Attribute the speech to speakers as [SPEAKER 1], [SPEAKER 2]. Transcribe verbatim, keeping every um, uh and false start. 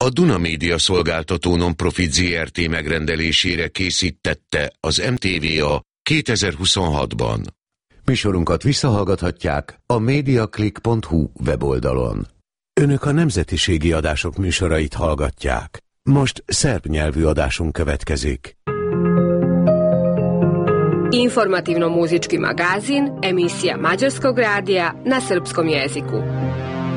[SPEAKER 1] a Duna Média Szolgáltató Nonprofit zé er té megrendelésére készítette az em té vé a kétezer-huszonhatban.
[SPEAKER 2] Műsorunkat visszahallgathatják a mediaclick pont hu weboldalon. Önök a nemzetiségi adások műsorait hallgatják. Most szerb nyelvű adásunk következik.
[SPEAKER 3] Informativno-muzički magazin, emisija Mađarskog radija na srpskom jeziku.